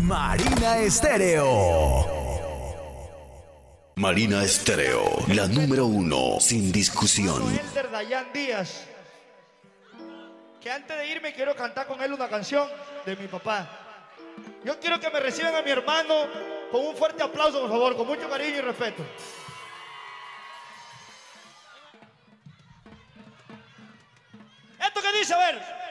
Marina Estéreo. Marina Estéreo, la número uno, sin discusión. Elder Dayan Díaz, que antes de irme quiero cantar con él una canción de mi papá. Yo quiero que me reciban a mi hermano con un fuerte aplauso, por favor, con mucho cariño y respeto. Esto que dice, a ver.